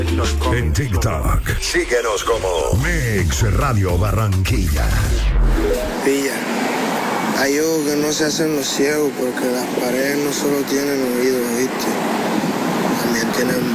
En TikTok. Síguenos como Mix Radio Barranquilla. Pilla, hay ojos que no se hacen los ciegos porque las paredes no solo tienen oídos, ¿viste? También tienen